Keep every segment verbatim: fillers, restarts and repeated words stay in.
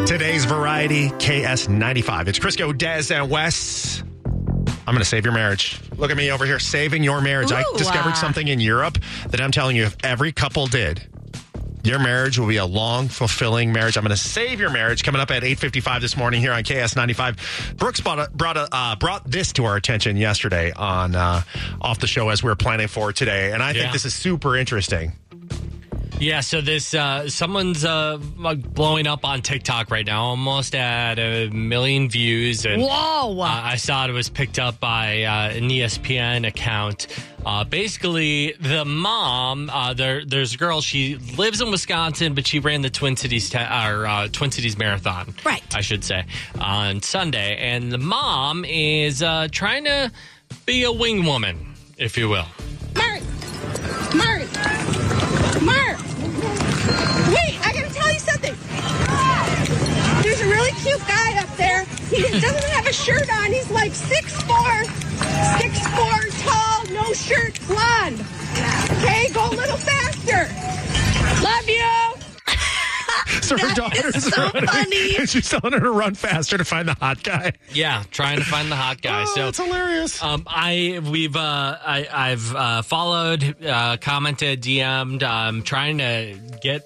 Today's Variety, K S ninety-five. It's Crisco, Des, and Wes. I'm going to save your marriage. Look at me over here, saving your marriage. Ooh, I discovered uh, something in Europe that I'm telling you, if every couple did, your marriage will be a long, fulfilling marriage. I'm going to save your marriage. Coming up at eight fifty-five this morning here on K S ninety-five. Brooks brought a, brought, a, uh, brought this to our attention yesterday on uh, Off the Show as we were planning for today. And I Yeah. think this is super interesting. Yeah, so this, uh, someone's uh, like blowing up on TikTok right now, almost at a million views. And, Whoa. Uh, I saw it was picked up by uh, an E S P N account. Uh, basically, the mom, uh, there, there's a girl, she lives in Wisconsin, but she ran the Twin Cities te- or, uh, Twin Cities Marathon. Right. I should say, on Sunday. And the mom is uh, trying to be a wing woman, if you will. Mark! Mark! Mark! Wait, I gotta tell you something. There's a really cute guy up there. He doesn't have a shirt on. He's like six four, six four, tall, no shirt, blonde. Okay, go a little faster. Love you. So her That daughter's is so running, funny. and she's telling her to run faster to find the hot guy. Yeah, trying to find the hot guy. Oh, so that's hilarious. Um, I we've uh, I, I've uh, followed, uh, commented, D M'd. I'm trying to get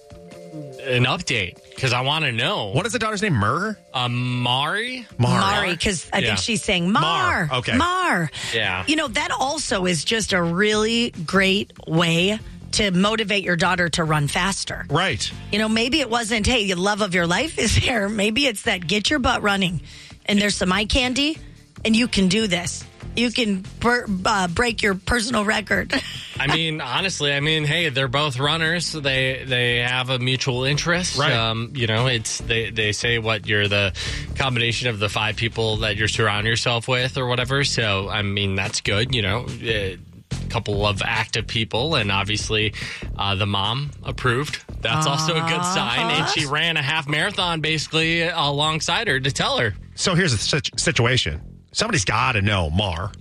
an update because I want to know. What is the daughter's name? Mur? Um, Mari? Mari, because I Yeah. think she's saying Mar. Mar, okay. Mar. Yeah. You know, that also is just a really great way to motivate your daughter to run faster. Right. You know, maybe it wasn't, hey, the love of your life is here. Maybe it's that get your butt running and there's some eye candy and you can do this. You can bur- uh, break your personal record. I mean, honestly, I mean, hey, they're both runners. They they have a mutual interest. Right. Um, you know, it's they, they say what you're the combination of the five people that you're surrounding yourself with or whatever. So, I mean, that's good, you know. Uh, couple of active people, and obviously uh, the mom approved. That's also a good sign. And she ran a half marathon basically alongside her to tell her. So here's the situ- situation. Somebody's got to know Mar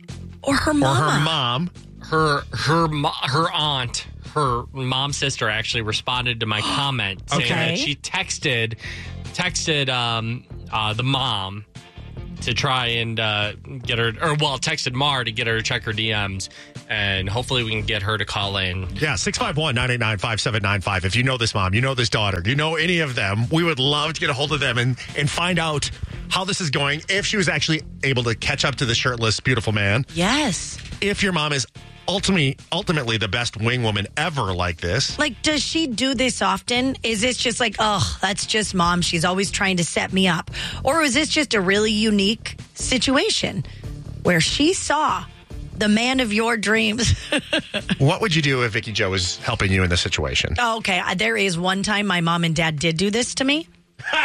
Or her or mama. her mom. Her her mo- her aunt, her mom's sister, actually responded to my comment saying Okay. that she texted texted um, uh, the mom to try and uh, get her, or well, texted Mar to get her to check her D Ms, and hopefully we can get her to call in. Yeah, six five one, nine eight nine, five seven nine five. If you know this mom, you know this daughter, you know any of them, we would love to get a hold of them and, and find out how this is going, if she was actually able to catch up to the shirtless, beautiful man. Yes. If your mom is ultimately, ultimately the best wing woman ever like this. Like, does she do this often? Is this just like, oh, that's just mom. She's always trying to set me up. Or is this just a really unique situation where she saw the man of your dreams? What would you do if Vicky Joe was helping you in this situation? Oh, okay. Uh, There is one time my mom and dad did do this to me.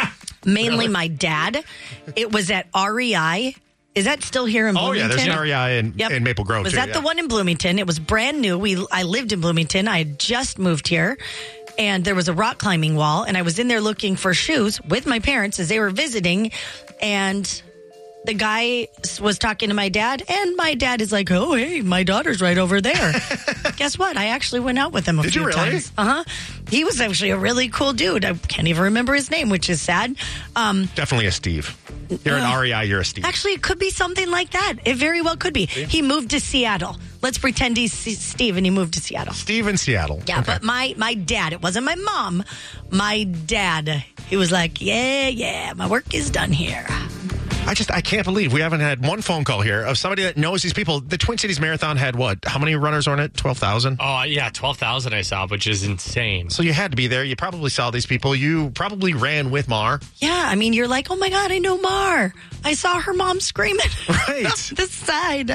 Mainly my dad. It was at R E I. Is that still here in Oh, Bloomington? yeah, there's an R E I in, Yep. in Maple Grove, Was too, that yeah. the one in Bloomington? It was brand new. We I lived in Bloomington. I had just moved here. And there was a rock climbing wall. And I was in there looking for shoes with my parents as they were visiting. And the guy was talking to my dad. And my dad is like, oh, hey, my daughter's right over there. Guess what? I actually went out with him a Did few you really? times. Uh-huh. He was actually a really cool dude. I can't even remember his name, which is sad. Um, Definitely a Steve. You're an R E I, you're a Steve. Actually, it could be something like that. It very well could be. He moved to Seattle. Let's pretend he's S- Steve and he moved to Seattle. Steve in Seattle. Yeah, Okay. but my, my dad, it wasn't my mom. My dad, he was like, yeah, yeah, my work is done here. I just, I can't believe we haven't had one phone call here of somebody that knows these people. The Twin Cities Marathon had what? How many runners were on it? twelve thousand? Oh, yeah, twelve thousand I saw, which is insane. So you had to be there. You probably saw these people. You probably ran with Mar. Yeah, I mean, you're like, oh my God, I know Mar. I saw her mom screaming Right. up the side.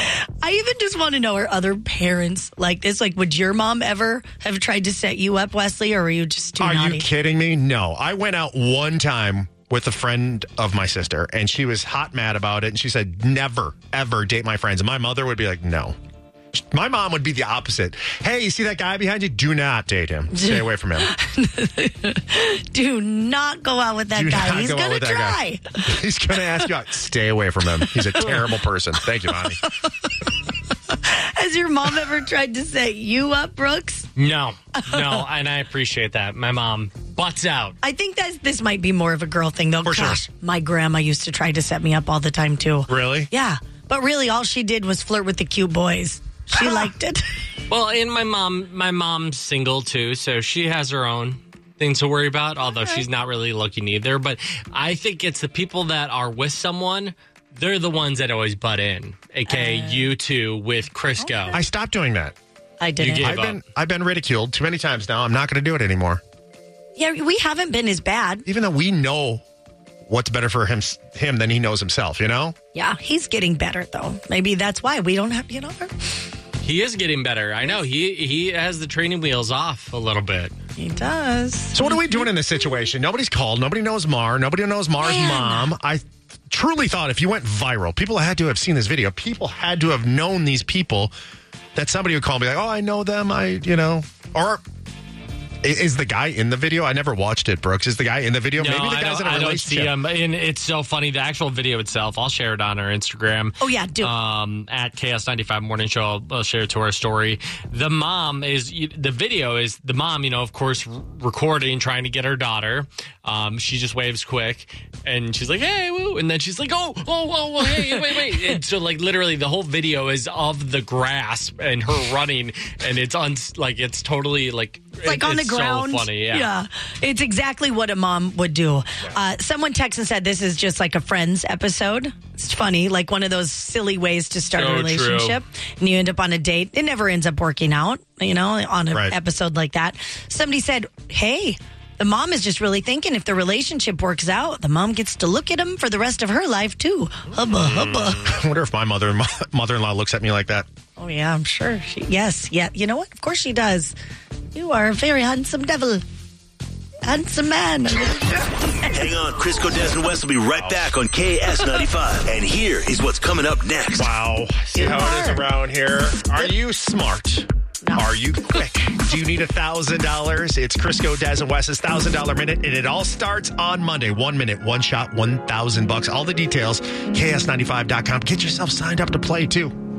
I even just want to know, are other parents like this? Like, would your mom ever have tried to set you up, Wesley, or were you just too Are naughty? you kidding me? No. I went out one time with a friend of my sister, and she was hot mad about it. And she said, never, ever date my friends. And my mother would be like, no. My mom would be the opposite. Hey, you see that guy behind you? Do not date him. Stay away from him. Do not go out with that Do guy. not He's go out going to with that try. guy. He's going to ask you out. Stay away from him. He's a terrible person. Thank you, Mommy. Has your mom ever tried to set you up, Brooks? No, no, and I appreciate that. My mom butts out. I think that this might be more of a girl thing, though. For sure. Gosh, my grandma used to try to set me up all the time, too. Really? Yeah. But really, all she did was flirt with the cute boys. She liked it. Well, and my mom, my mom's single too, so she has her own things to worry about, although she's not really looking either. But I think it's the people that are with someone, they're the ones that always butt in, aka uh, you two with Crisco. I stopped doing that. I didn't. You gave I've up. been I've been ridiculed too many times now. I'm not going to do it anymore. Yeah, we haven't been as bad. Even though we know what's better for him him than he knows himself, you know? Yeah, he's getting better, though. Maybe that's why we don't have to get over. He is getting better. I know. He he has the training wheels off a little bit. He does. So what are we doing in this situation? Nobody's called. Nobody knows Mar. Nobody knows Mar's Man. mom. I truly thought if you went viral, people had to have seen this video. People had to have known these people that somebody would call me like, oh, I know them. I, you know, or is the guy in the video? I never watched it, Brooks. Is the guy in the video? No, Maybe the I guy's don't, in a I don't relationship. see him. And it's so funny. The actual video itself, I'll share it on our Instagram. Oh, yeah, do it. Um, at K S ninety-five Morning Show. I'll, I'll share it to our story. The mom is, the video is the mom, you know, of course, recording, trying to get her daughter. Um, she just waves quick and she's like, hey, woo. And then she's like, oh, oh, oh, oh hey, wait, wait. And so, like, literally the whole video is of the grass and her running. And it's on, like, it's totally like, It's like it, on the it's ground. So funny, yeah. Yeah. It's exactly what a mom would do. Uh, someone texted and said this is just like a Friends episode. It's funny, like one of those silly ways to start So a relationship. true. And you end up on a date. It never ends up working out, you know, on an Right. episode like that. Somebody said, hey, the mom is just really thinking if the relationship works out, the mom gets to look at him for the rest of her life, too. Hubba, hubba. I wonder if my mother mother-in-law looks at me like that. Oh, yeah, I'm sure. She, yes, yeah. You know what? Of course she does. You are a very handsome devil. Handsome man. Hang on, Crisco, Des, and West will be right back on K S ninety-five. And here is what's coming up next. Wow. See how it is around here. Are you smart? No. Are you quick? Do you need one thousand dollars? It's Crisco, Des, and West's one thousand dollars minute, and it all starts on Monday. One minute, one shot, one thousand bucks. All the details, K S ninety-five dot com. Get yourself signed up to play, too.